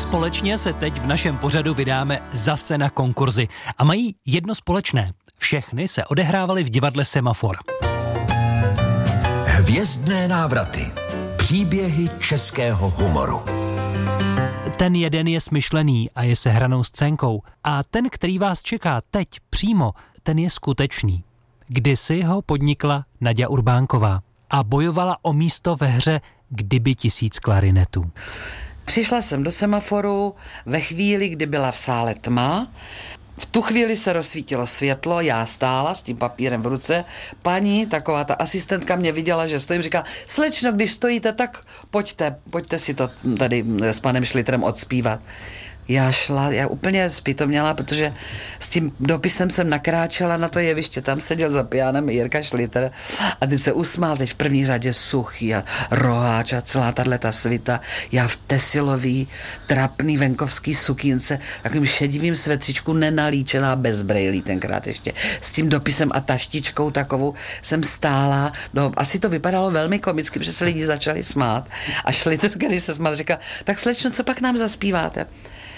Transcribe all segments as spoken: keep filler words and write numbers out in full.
společně se teď v našem pořadu vydáme zase na konkurzy. A mají jedno společné. Všechny se odehrávaly v divadle Semafor. Hvězdné návraty. Příběhy českého humoru. Ten jeden je smyšlený a je sehranou scénkou. A ten, který vás čeká teď přímo, ten je skutečný. Kdysi ho podnikla Naďa Urbánková a bojovala o místo ve hře Kdyby tisíc klarinetů. Přišla jsem do Semaforu ve chvíli, kdy byla v sále tma. V tu chvíli se rozsvítilo světlo, já stála s tím papírem v ruce. Paní, taková ta asistentka mě viděla, že stojím, říká, slečno, když stojíte, tak pojďte, pojďte si to tady s panem Šlitrem odspívat. Já šla, já úplně zpytoměla, protože s tím dopisem jsem nakráčela na to jeviště, tam seděl za pianem Jirka Šlitr a teď se usmál, teď v první řadě Suchý a Roháč a celá tato svita, já v tesilový, trapný venkovský sukínce, takovým šedivým svetřičku, nenalíčená bez brejlí tenkrát ještě, s tím dopisem a taštičkou takovou jsem stála, no asi to vypadalo velmi komicky, protože se lidi začali smát a Šlitr, když se smál, říká, tak slečno, co pak nám zaspíváte?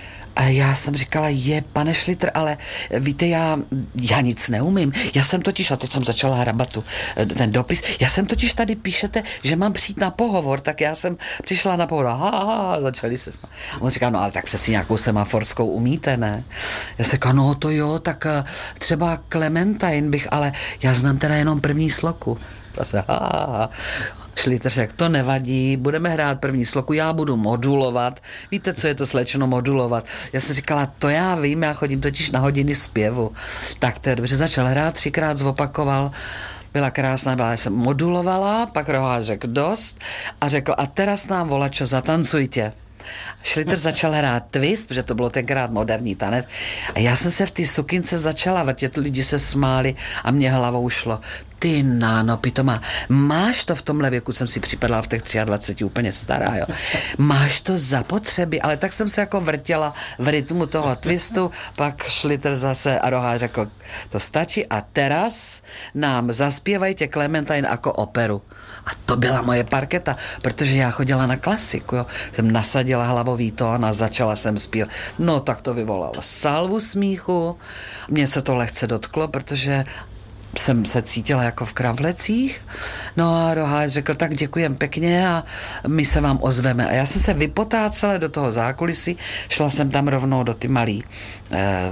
A já jsem říkala, je, pane Šlitr, ale víte, já, já nic neumím. Já jsem totiž, a teď jsem začala hrabat tu, ten dopis, já jsem totiž tady píšete, že mám přijít na pohovor, tak já jsem přišla na pohovor, ha, ha, ha, začali se smát. A on říká, no ale tak přeci nějakou semaforskou umíte, ne? Já jsem říkala, no to jo, tak třeba Clementine bych, ale já znám teda jenom první sloku. A se, ha, ha. Šlitr řekl, to nevadí, budeme hrát první sloku, já budu modulovat. Víte, co je to, slečno, modulovat? Já jsem říkala, to já vím, já chodím totiž na hodiny zpěvu. Tak to je dobře, začal hrát, třikrát zopakoval, byla krásná, byla, já jsem modulovala, pak Roháč řekl dost a řekl, a teraz nám volačo, zatancujte. Šlitr začal hrát twist, protože to bylo tenkrát moderní tanec a já jsem se v té sukince začala vrtět, lidi se smáli a mě hlavou šlo. Ty náno, pitoma, máš to v tomhle věku, jsem si připadala v těch dvaceti třech úplně stará, jo. Máš to zapotřebí, ale tak jsem se jako vrtěla v rytmu toho twistu, pak Šlitr zase a Roháč řekl, to stačí a teraz nám zaspěvajte Clementine jako operu. A to byla moje parketa, protože já chodila na klasiku, jo. Jsem nasadila hlavový tón a začala jsem zpívat. No tak to vyvolalo salvu smíchu, mně se to lehce dotklo, protože jsem se cítila jako v kravlecích. No a Roháč řekl, tak děkujem pěkně a my se vám ozveme. A já jsem se vypotácela do toho zákulisí, šla jsem tam rovnou do ty malý, eh,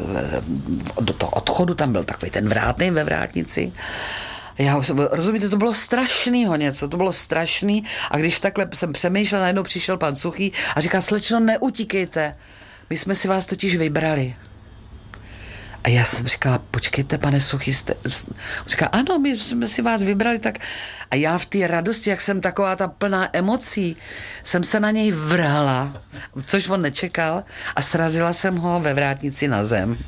do toho odchodu, tam byl takový ten vrátnej ve vrátnici. Já, rozumíte, to bylo strašnýho něco, to bylo strašný a když takhle jsem přemýšlela, najednou přišel pan Suchý a říká, slečno, neutíkejte, my jsme si vás totiž vybrali. A já jsem říkala, počkejte, pane Suchý, jste... On říká, ano, my jsme si vás vybrali, tak... A já v té radosti, jak jsem taková ta plná emocí, jsem se na něj vrhla, což on nečekal, a srazila jsem ho ve vrátnici na zem.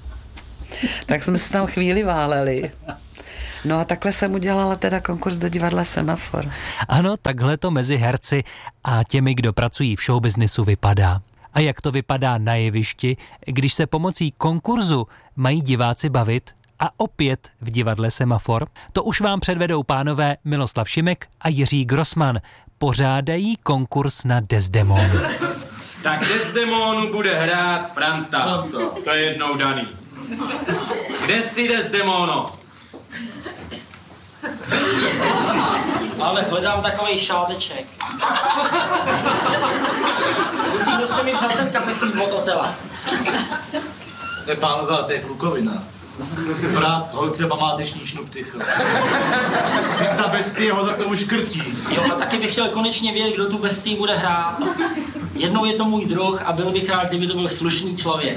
Tak jsme se tam chvíli váleli. No a takhle jsem udělala teda konkurs do divadla Semafor. Ano, takhle to mezi herci a těmi, kdo pracují v showbiznisu, vypadá. A jak to vypadá na jevišti, když se pomocí konkurzu mají diváci bavit a opět v divadle Semafor? To už vám předvedou pánové Miloslav Šimek a Jiří Grossman. Pořádají konkurs na Desdemonu. Tak Desdemonu bude hrát Franta. Franta. To je jednou daný. Kde jsi, Desdemono? Ale hledám takovej šáleček. Musím, kdo jste mi vzal ten kapesník od Otela. To je pánové, to je klukovina. Brat, holce památeční šnuptycho. Ta bestie ho za to už krtí. Jo, a taky bych chtěl konečně vědět, kdo tu bestii bude hrát. Jednou je to můj druh a byl bych rád, kdyby to byl slušný člověk.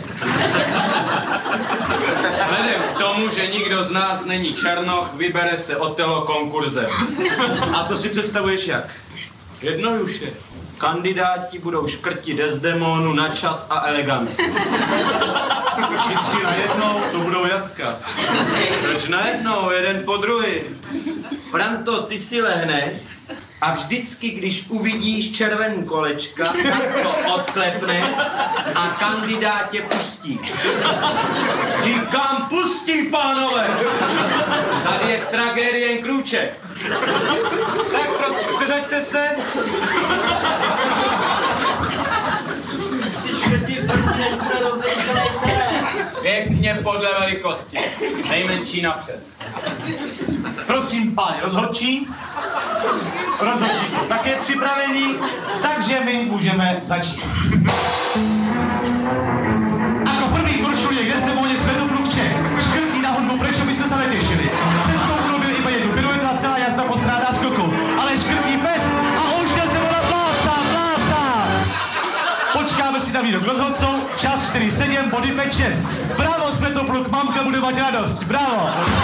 Vzhledem k tomu, že nikdo z nás není Černoch, vybere se Otelo konkurzem. A to si představuješ jak? Jednoduše. Kandidáti budou škrtit Desdemonu na čas a eleganci. Všichni najednou, to budou jatka. Proč najednou, jeden po druhý? Franto, ty si lehneš a vždycky, když uvidíš červený kolečka, tak to odklepne a kandidát tě pustí. Říkám, pustí, pánové! Tady je tragédie krůček. Tak prosím, sedaďte se. Chci Pěkně podle velikosti. Nejmenší napřed. Prosím, páni rozhodčí. Rozhodčí jsou také připravení, takže my můžeme začít. Ako prvý korčuje k Desdemoně Svetopluk Čech. Škrtí na hudbu, prečo by ste sa netešili. Cestou urobil iba jednu piruetu a celá jazda postrádá skoku. Ale škrtí fest a už Desdemona pláca, pláca. Počkáme si na výrok rozhodcov. Čas štyri sedem, body päť šesť. Bravo Svetopluk, mamka bude mať radosť. Bravo.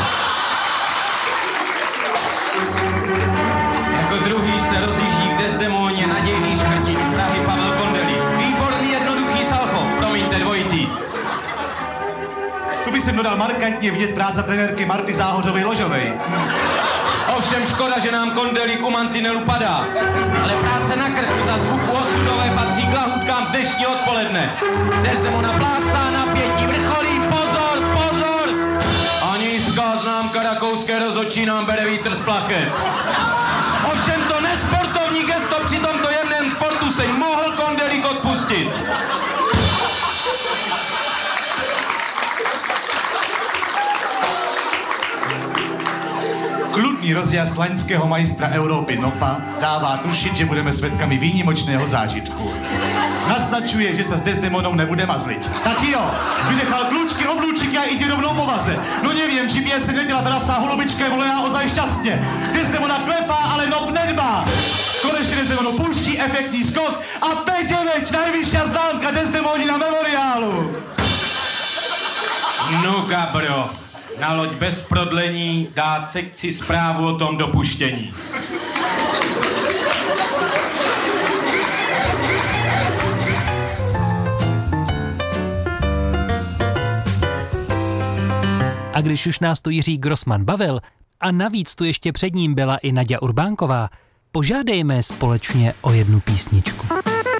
Jako druhý se rozjíždí k Desdemoně nadějný škrtík z Prahy Pavel Kondelík. Výborný jednoduchý Salchov, promiňte dvojitý. Tu by jsem dodal markantně vidět práce trenérky Marty Záhořovej-Ložovej. Ovšem škoda, že nám Kondelík u mantinelu padá. Ale práce na krku za zvuku osudové patří k lahůdkám dnešní odpoledne. Desdemona plácá, napětí vrcholí, pozor, pozor! A nízká známka rakouské rozhodčí nám bere vítr z plachet. Ovšem to nesportovní gesto při tomto jemném sportu se mohl Kondelík odpustit. Kludný rozjazd laňského majstra Európy Nopa dává tušit, že budeme svědkami výnimočného zážitku. Naznačuje, že se s Desdemonou nebude mazliť. Tak jo, vynechal klůčky, oblúčiky a jde rovnou po vaze. No nevím, či by se neděla brasa holubička je volená ozaj šťastně. Desdemona klepá, ale Nop nedbá. Konečně Desdemonu púští efektní skok a päť deväť, najvyšší známka Desdemoni na memoriálu. No kabro, na loď bez prodlení dát sekci zprávu o tom dopuštění. A když už nás tu Jiří Grossman bavil a navíc tu ještě před ním byla i Naďa Urbánková, požádejme společně o jednu písničku.